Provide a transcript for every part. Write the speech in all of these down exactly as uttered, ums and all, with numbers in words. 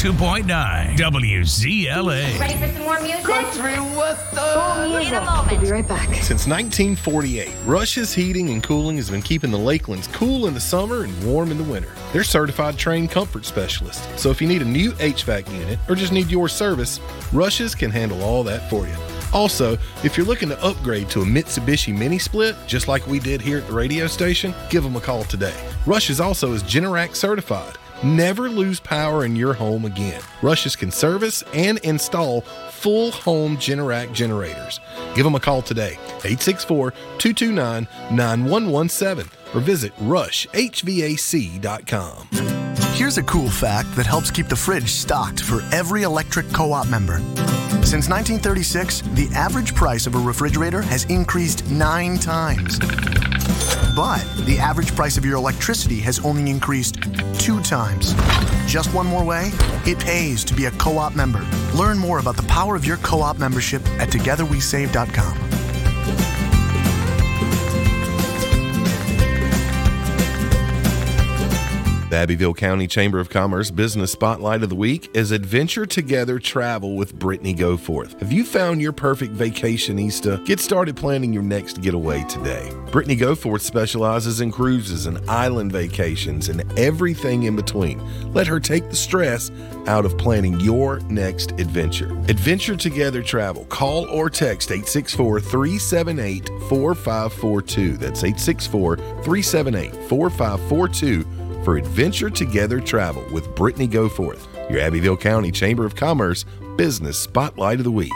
ninety-two point nine W Z L A. Ready for some more music? Country Western. In a moment. We'll be right back. Since nineteen forty-eight, Rush's Heating and Cooling has been keeping the Lakelands cool in the summer and warm in the winter. They're certified trained comfort specialists, so if you need a new H V A C unit or just need your service, Rush's can handle all that for you. Also, if you're looking to upgrade to a Mitsubishi Mini Split, just like we did here at the radio station, give them a call today. Rush's also is Generac certified. Never lose power in your home again. Rush's can service and install full home Generac generators. Give them a call today, eight six four, two two nine, nine one one seven, or visit rush h v a c dot com. Here's a cool fact that helps keep the fridge stocked for every electric co-op member. Since nineteen thirty-six, the average price of a refrigerator has increased nine times. But the average price of your electricity has only increased two times. Just one more way, it pays to be a co-op member. Learn more about the power of your co-op membership at together we save dot com. The Abbeville County Chamber of Commerce Business Spotlight of the Week is Adventure Together Travel with Brittany Goforth. Have you found your perfect vacationista? Get started planning your next getaway today. Brittany Goforth specializes in cruises and island vacations and everything in between. Let her take the stress out of planning your next adventure. Adventure Together Travel. Call or text eight six four, three seven eight, four five four two. That's eight six four, three seven eight, four five four two. For Adventure Together Travel with Brittany Goforth, your Abbeville County Chamber of Commerce Business Spotlight of the Week.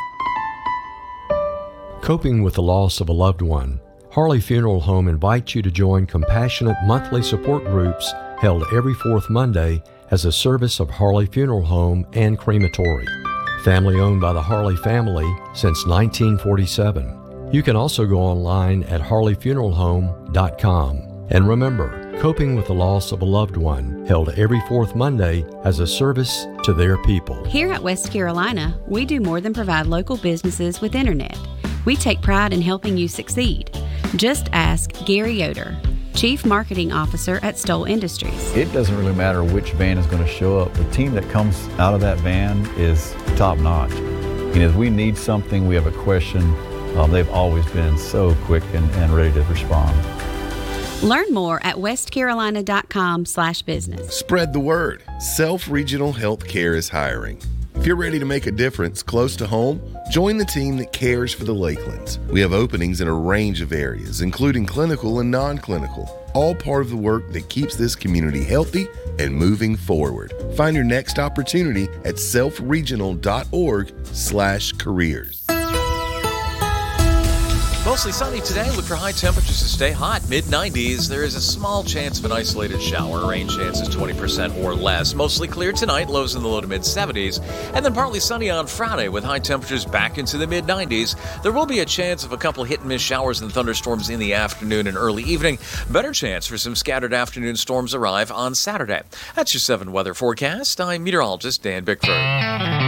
Coping with the loss of a loved one, Harley Funeral Home invites you to join compassionate monthly support groups held every fourth Monday as a service of Harley Funeral Home and Crematory. Family owned by the Harley family since nineteen forty-seven. You can also go online at harley funeral home dot com. And remember, coping with the loss of a loved one, held every fourth Monday as a service to their people. Here at West Carolina, we do more than provide local businesses with internet. We take pride in helping you succeed. Just ask Gary Yoder, Chief Marketing Officer at Stoll Industries. It doesn't really matter which van is going to show up. The team that comes out of that van is top notch. And if we need something, we have a question, um, they've always been so quick and, and ready to respond. Learn more at west carolina dot com slash business. Spread the word. Self Regional Healthcare is hiring. If you're ready to make a difference close to home, join the team that cares for the Lakelands. We have openings in a range of areas, including clinical and non-clinical, all part of the work that keeps this community healthy and moving forward. Find your next opportunity at self regional dot org slash careers. Mostly sunny today. Look for high temperatures to stay hot, mid nineties. There is a small chance of an isolated shower. Rain chances twenty percent or less. Mostly clear tonight, lows in the low to mid seventies. And then partly sunny on Friday with high temperatures back into the mid nineties. There will be a chance of a couple hit and miss showers and thunderstorms in the afternoon and early evening. Better chance for some scattered afternoon storms arrive on Saturday. That's your seven weather forecast. I'm meteorologist Dan Bickford.